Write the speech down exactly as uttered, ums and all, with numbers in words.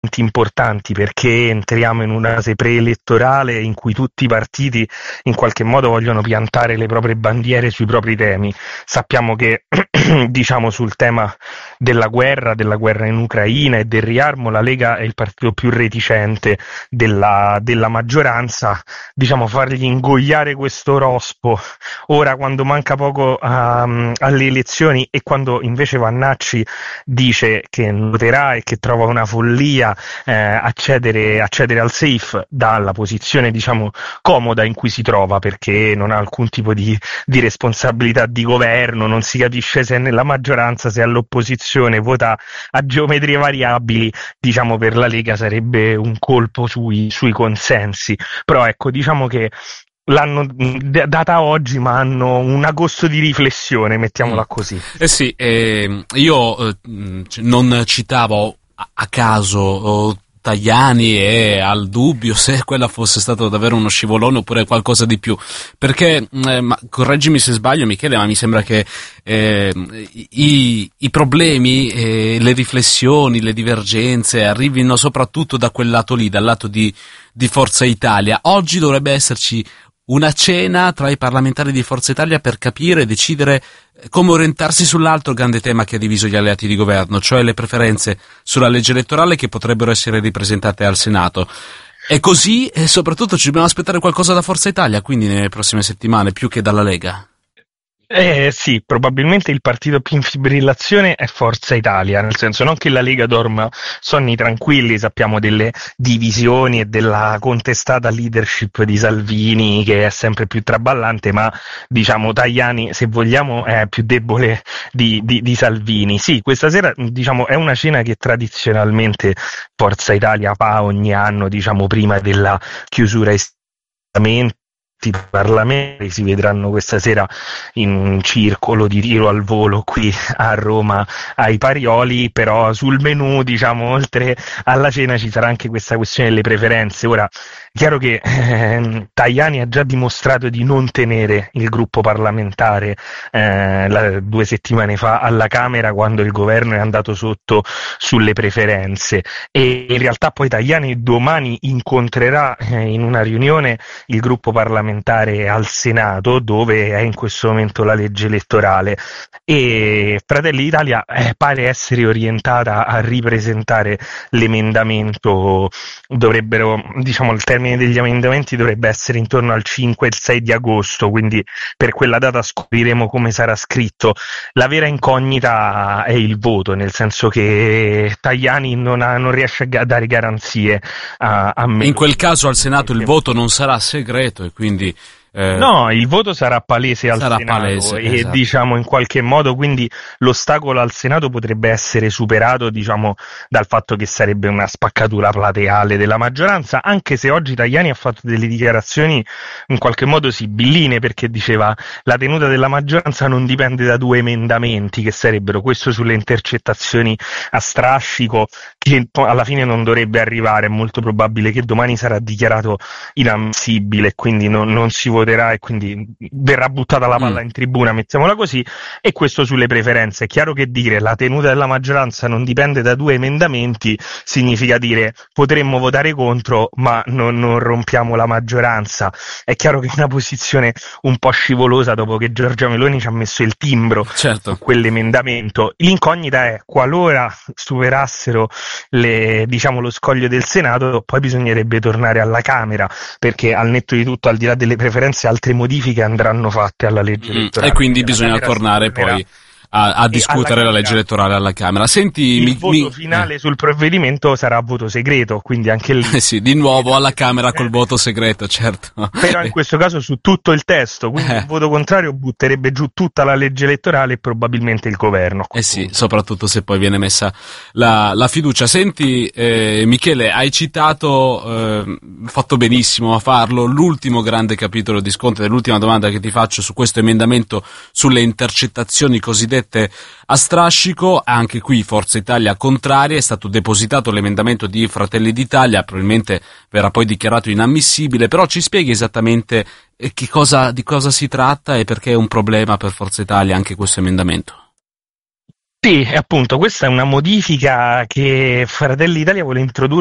importanti, perché entriamo in una fase preelettorale in cui tutti i partiti in qualche modo vogliono piantare le proprie bandiere sui propri temi. Sappiamo che diciamo sul tema della guerra, della guerra in Ucraina e del riarmo, la Lega è il partito più reticente della, della maggioranza. Diciamo, fargli ingoiare questo rospo ora, quando manca poco um, alle elezioni, e quando invece Vannacci dice che voterà e che trova una follia Eh, accedere, accedere al safe dalla posizione, diciamo, comoda in cui si trova, perché non ha alcun tipo di, di responsabilità di governo, non si capisce se è nella maggioranza, se è all'opposizione, vota a geometrie variabili. Diciamo, per la Lega sarebbe un colpo sui, sui consensi. Però ecco, diciamo che l'hanno d- data oggi, ma hanno un agosto di riflessione, mettiamola così. Eh sì, eh, io eh, non citavo a caso oh, Tajani e al dubbio se quella fosse stato davvero uno scivolone oppure qualcosa di più, perché eh, ma, correggimi se sbaglio Michele, ma mi sembra che eh, i, i problemi, eh, le riflessioni, le divergenze arrivino soprattutto da quel lato lì, dal lato di, di Forza Italia. Oggi dovrebbe esserci una cena tra i parlamentari di Forza Italia per capire e decidere come orientarsi sull'altro grande tema che ha diviso gli alleati di governo, cioè le preferenze sulla legge elettorale che potrebbero essere ripresentate al Senato. E così, e soprattutto ci dobbiamo aspettare qualcosa da Forza Italia, quindi nelle prossime settimane, più che dalla Lega. Eh sì, probabilmente il partito più in fibrillazione è Forza Italia, nel senso, non che la Lega dorma sonni tranquilli, sappiamo delle divisioni e della contestata leadership di Salvini che è sempre più traballante, ma diciamo Tajani, se vogliamo, è più debole di, di, di Salvini. Sì, questa sera diciamo è una cena che tradizionalmente Forza Italia fa ogni anno, diciamo prima della chiusura estate. I parlamentari si vedranno questa sera in un circolo di tiro al volo qui a Roma ai Parioli, però sul menù, diciamo, oltre alla cena ci sarà anche questa questione delle preferenze. Ora, è chiaro che eh, Tajani ha già dimostrato di non tenere il gruppo parlamentare eh, la, due settimane fa alla Camera, quando il governo è andato sotto sulle preferenze, e in realtà poi Tajani domani incontrerà eh, in una riunione il gruppo parlamentare al Senato, dove è in questo momento la legge elettorale, e Fratelli d'Italia eh, pare essere orientata a ripresentare l'emendamento. Dovrebbero, diciamo, il termine degli emendamenti dovrebbe essere intorno al cinque e il sei di agosto, quindi per quella data scopriremo come sarà scritto. La vera incognita è il voto, nel senso che Tajani non, ha, non riesce a dare garanzie a, a me. In quel caso al Senato il voto non sarà segreto e quindi Eh, no, il voto sarà palese al sarà Senato palese, e esatto. diciamo in qualche modo quindi l'ostacolo al Senato potrebbe essere superato, diciamo, dal fatto che sarebbe una spaccatura plateale della maggioranza, anche se oggi Tajani ha fatto delle dichiarazioni in qualche modo sibilline, perché diceva la tenuta della maggioranza non dipende da due emendamenti che sarebbero questo sulle intercettazioni a strascico, che alla fine non dovrebbe arrivare, è molto probabile che domani sarà dichiarato inammissibile, quindi non, non si voterà e quindi verrà buttata la palla in tribuna, mettiamola così. E questo sulle preferenze. È chiaro che dire la tenuta della maggioranza non dipende da due emendamenti significa dire potremmo votare contro ma non, non rompiamo la maggioranza. È chiaro che è una posizione un po' scivolosa dopo che Giorgia Meloni ci ha messo il timbro certo. su quell'emendamento. L'incognita è, qualora superassero le, diciamo, lo scoglio del Senato, poi bisognerebbe tornare alla Camera, perché al netto di tutto, al di là delle preferenze, altre modifiche andranno fatte alla legge elettorale. Mm, e quindi bisogna tornare poi a, a discutere la legge elettorale alla Camera. Senti, il mi, voto mi, finale eh. sul provvedimento sarà a voto segreto, quindi anche lì eh sì, di nuovo alla Camera col voto segreto, certo. Però in questo caso su tutto il testo, quindi eh. il voto contrario butterebbe giù tutta la legge elettorale e probabilmente il governo. Eh sì, soprattutto se poi viene messa la, la fiducia. Senti, eh, Michele, hai citato, eh, fatto benissimo a farlo, l'ultimo grande capitolo di scontro, l'ultima domanda che ti faccio su questo emendamento sulle intercettazioni cosiddette a strascico. Anche qui Forza Italia contraria, è stato depositato l'emendamento di Fratelli d'Italia, probabilmente verrà poi dichiarato inammissibile, però ci spieghi esattamente che cosa, di cosa si tratta e perché è un problema per Forza Italia anche questo emendamento? Sì, e appunto questa è una modifica che Fratelli d'Italia vuole introdurre